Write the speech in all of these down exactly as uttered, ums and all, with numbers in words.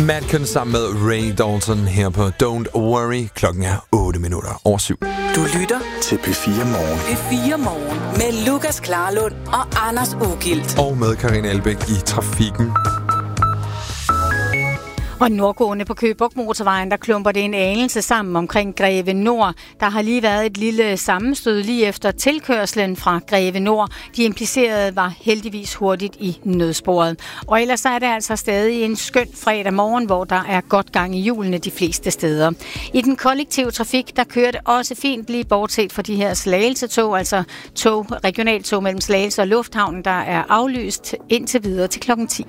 Madken sammen med Ray Dalton her på Don't Worry. Klokken er otte minutter over syv. Du lytter til P fire Morgen. P fire Morgen med Lukas Klarlund og Anders Ugilt. Og med Karina Elbæk i trafikken. Og nordgående på Køge Bugt Motorvejen, der klumper det en anelse sammen omkring Greve Nord. Der har lige været et lille sammenstød lige efter tilkørslen fra Greve Nord. De implicerede var heldigvis hurtigt i nødsporet. Og ellers er det altså stadig en skøn fredag morgen, hvor der er godt gang i hjulene de fleste steder. I den kollektive trafik, der kører det også fint, lige bortset fra de her Slagelse-tog, altså tog, regionaltog mellem Slagelse og Lufthavnen, der er aflyst indtil videre til klokken ti.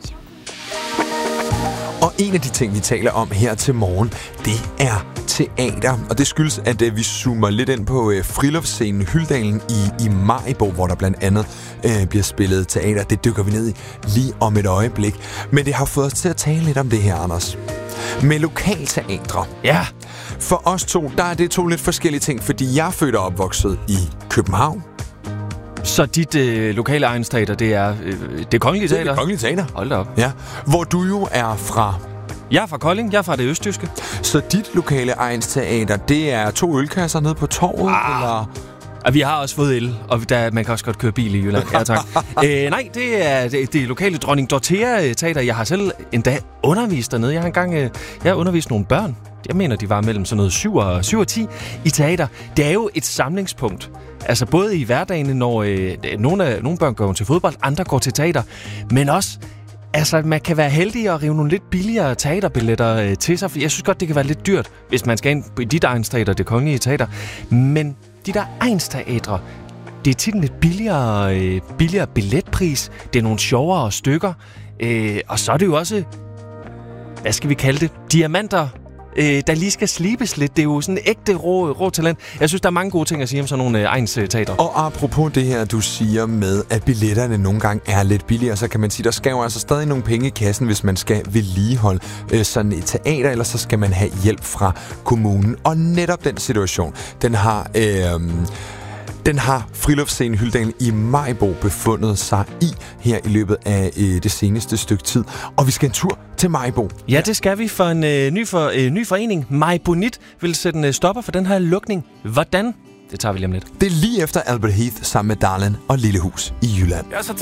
Og en af de ting, vi taler om her til morgen, det er teater. Og det skyldes, at uh, vi zoomer lidt ind på uh, friluftsscenen Hyldalen i, i Maribo, hvor der blandt andet uh, bliver spillet teater. Det dykker vi ned i lige om et øjeblik. Men det har fået os til at tale lidt om det her, Anders. Med lokalteatre. Ja. For os to, der er det to lidt forskellige ting, fordi jeg er født og opvokset i København. Så dit øh, lokale egensteater, det er øh, det kongelige teater? Det er det kongelige teater. Hold da op. Ja, hvor du jo er fra... Jeg er fra Kolding, jeg er fra det østjyske. Så dit lokale egensteater, det er to ølkasser nede på torvet, ah. eller... Og vi har også fået el, og der, man kan også godt køre bil i Jylland. Ja, tak. Æ, nej, det er det, det lokale Dronning Dorothea Teater. Jeg har selv endda undervist dernede. Jeg har engang jeg har undervist nogle børn. Jeg mener, de var mellem sådan noget syv og ti i teater. Det er jo et samlingspunkt. Altså både i hverdagen, når øh, nogle, af, nogle børn går til fodbold, andre går til teater. Men også, altså man kan være heldig at rive nogle lidt billigere teaterbilletter øh, til sig. For jeg synes godt, det kan være lidt dyrt, hvis man skal ind i dit egensteater, det kongelige teater. Men de der egensteatre, det er tit en lidt billigere, øh, billigere billetpris. Det er nogle sjovere stykker. Øh, og så er det jo også, hvad skal vi kalde det, diamanter, øh, der lige skal slibes lidt. Det er jo sådan ægte rå, rå talent. Jeg synes, der er mange gode ting at sige om sådan nogle øh, egensteatre. Og apropos det her, du siger med, at billetterne nogle gange er lidt billigere, så kan man sige, der skal jo altså stadig nogle penge i kassen, hvis man skal vedligeholde øh, sådan et teater, eller så skal man have hjælp fra kommunen. Og netop den situation, den har... Øh, Den har friluftsscenen Hyldalen i Maribo befundet sig i her i løbet af øh, det seneste stykke tid. Og vi skal en tur til Maribo. Ja, det skal vi for en øh, ny, for, øh, ny forening. Maribonit vil sætte en øh, stopper for den her lukning. Hvordan? Det tager vi lige om lidt. Det er lige efter Albert Heath sammen med Darlin og Lillehus i Jylland. Jeg er så